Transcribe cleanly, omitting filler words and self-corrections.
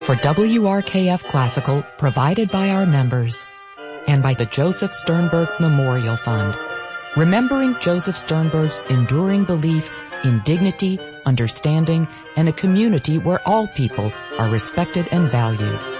For WRKF Classical, provided by our members and by the Joseph Sternberg Memorial Fund. Remembering Joseph Sternberg's enduring belief in dignity, understanding, and a community where all people are respected and valued.